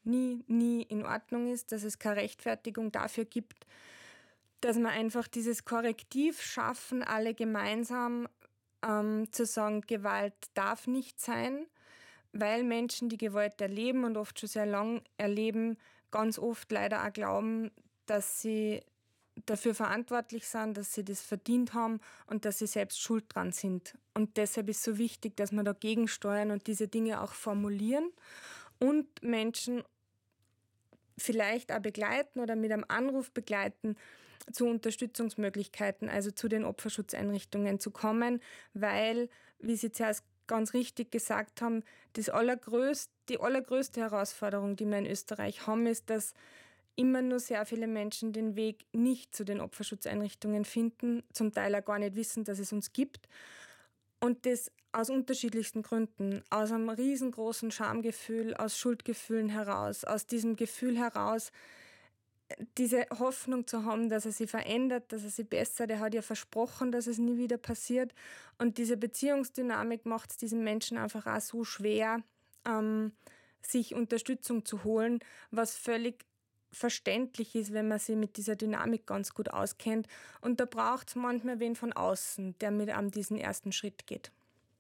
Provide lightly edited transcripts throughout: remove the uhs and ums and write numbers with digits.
nie in Ordnung ist, dass es keine Rechtfertigung dafür gibt, dass wir einfach dieses Korrektiv schaffen, alle gemeinsam zu sagen, Gewalt darf nicht sein, weil Menschen, die Gewalt erleben und oft schon sehr lang erleben, ganz oft leider auch glauben, dass sie dafür verantwortlich sind, dass sie das verdient haben und dass sie selbst schuld dran sind. Und deshalb ist es so wichtig, dass wir dagegen steuern und diese Dinge auch formulieren und Menschen vielleicht auch begleiten oder mit einem Anruf begleiten, zu Unterstützungsmöglichkeiten, also zu den Opferschutzeinrichtungen zu kommen, weil, wie Sie zuerst ganz richtig gesagt haben, die allergrößte Herausforderung, die wir in Österreich haben, ist, dass immer nur sehr viele Menschen den Weg nicht zu den Opferschutzeinrichtungen finden, zum Teil auch gar nicht wissen, dass es uns gibt. Und das aus unterschiedlichsten Gründen, aus einem riesengroßen Schamgefühl, aus Schuldgefühlen heraus, aus diesem Gefühl heraus, diese Hoffnung zu haben, dass er sie verändert, dass er sie bessert. Er hat ja versprochen, dass es nie wieder passiert. Und diese Beziehungsdynamik macht es diesen Menschen einfach auch so schwer, sich Unterstützung zu holen, was völlig verständlich ist, wenn man sich mit dieser Dynamik ganz gut auskennt. Und da braucht es manchmal wen von außen, der mit einem diesen ersten Schritt geht.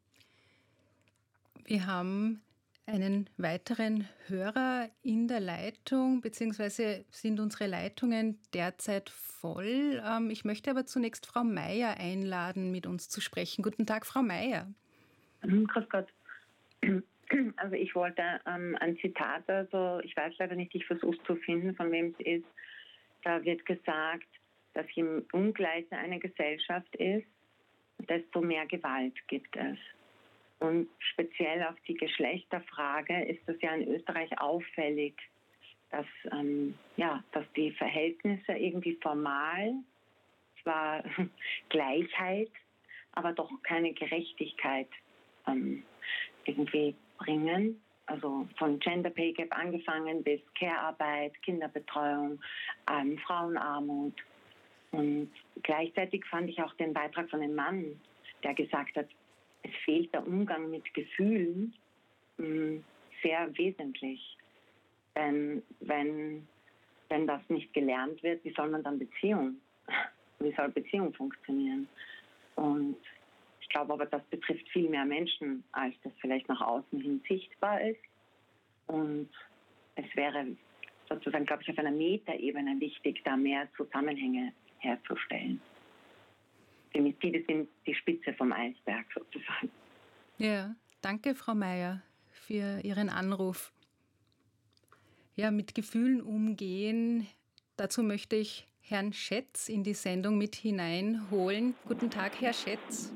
Wir haben einen weiteren Hörer in der Leitung, beziehungsweise sind unsere Leitungen derzeit voll. Ich möchte aber zunächst Frau Meier einladen, mit uns zu sprechen. Guten Tag, Frau Meier. Grüß Gott. Also ich wollte ein Zitat, also ich weiß leider nicht, ich versuche es zu finden, von wem es ist. Da wird gesagt, dass je ungleicher eine Gesellschaft ist, desto mehr Gewalt gibt es. Und speziell auf die Geschlechterfrage ist es ja in Österreich auffällig, dass die Verhältnisse irgendwie formal, zwar Gleichheit, aber doch keine Gerechtigkeit irgendwie bringen. Also von Gender Pay Gap angefangen bis Care-Arbeit, Kinderbetreuung, Frauenarmut. Und gleichzeitig fand ich auch den Beitrag von einem Mann, der gesagt hat, es fehlt der Umgang mit Gefühlen sehr wesentlich. Denn wenn das nicht gelernt wird, wie soll Beziehung funktionieren? Und ich glaube aber, das betrifft viel mehr Menschen, als das vielleicht nach außen hin sichtbar ist. Und es wäre sozusagen, glaube ich, auf einer Metaebene wichtig, da mehr Zusammenhänge herzustellen. Femizide sind die Spitze vom Eisberg sozusagen. Ja, danke, Frau Meier, für Ihren Anruf. Ja, mit Gefühlen umgehen, dazu möchte ich Herrn Schätz in die Sendung mit hineinholen. Guten Tag, Herr Schätz.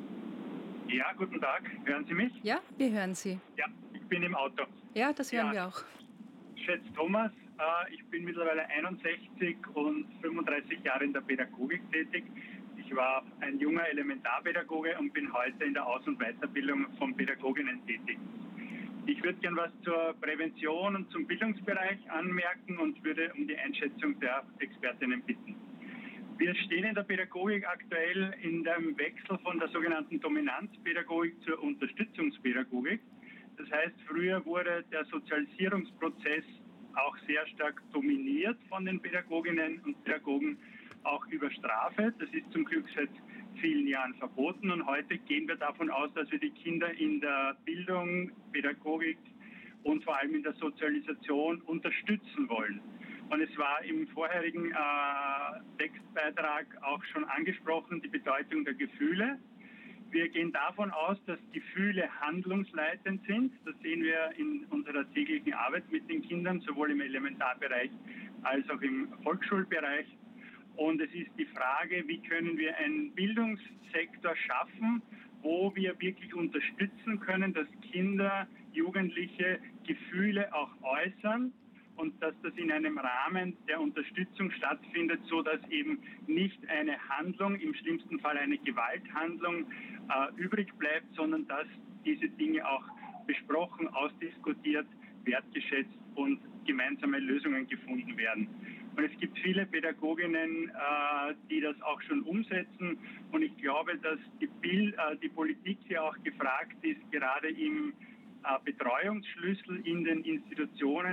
Ja, guten Tag. Hören Sie mich? Ja, wir hören Sie. Ja, ich bin im Auto. Ja, das hören wir auch. Schätz Thomas, ich bin mittlerweile 61 und 35 Jahre in der Pädagogik tätig. Ich war ein junger Elementarpädagoge und bin heute in der Aus- und Weiterbildung von Pädagoginnen tätig. Ich würde gern was zur Prävention und zum Bildungsbereich anmerken und würde um die Einschätzung der Expertinnen bitten. Wir stehen in der Pädagogik aktuell in dem Wechsel von der sogenannten Dominanzpädagogik zur Unterstützungspädagogik. Das heißt, früher wurde der Sozialisierungsprozess auch sehr stark dominiert von den Pädagoginnen und Pädagogen, auch über Strafe. Das ist zum Glück seit vielen Jahren verboten und heute gehen wir davon aus, dass wir die Kinder in der Bildung, Pädagogik und vor allem in der Sozialisation unterstützen wollen. Und es war im vorherigen Textbeitrag auch schon angesprochen, die Bedeutung der Gefühle. Wir gehen davon aus, dass Gefühle handlungsleitend sind. Das sehen wir in unserer täglichen Arbeit mit den Kindern, sowohl im Elementarbereich als auch im Volksschulbereich. Und es ist die Frage, wie können wir einen Bildungssektor schaffen, wo wir wirklich unterstützen können, dass Kinder, Jugendliche Gefühle auch äußern und dass das in einem Rahmen der Unterstützung stattfindet, so dass eben nicht eine Handlung, im schlimmsten Fall eine Gewalthandlung, übrig bleibt, sondern dass diese Dinge auch besprochen, ausdiskutiert, wertgeschätzt und gemeinsame Lösungen gefunden werden. Und es gibt viele Pädagoginnen, die das auch schon umsetzen. Und ich glaube, dass die Politik hier auch gefragt ist, gerade im Betreuungsschlüssel in den Institutionen